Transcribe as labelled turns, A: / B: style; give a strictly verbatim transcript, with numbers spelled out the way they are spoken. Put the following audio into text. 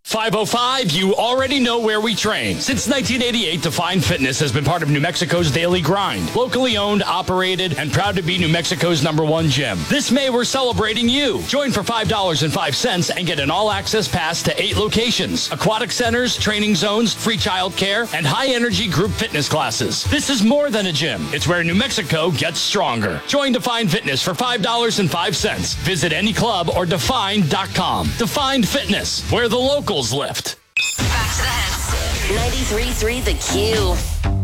A: five oh five, you already know where we train. Since nineteen eighty-eight, Define Fitness has been part of New Mexico's daily grind. Locally owned, operated, and proud to be New Mexico's number one gym. This May, we're celebrating you. Join for five dollars and five cents and get an all-access pass to eight locations. Aquatic centers, training zones, free childcare, and high-energy group fitness classes. This is more than a gym. It's where New Mexico gets stronger. Join Define Fitness for five dollars and five cents. Visit any club or define dot com. Define Fitness, where the locals lift.
B: Back to the hits. ninety-three point three The Q.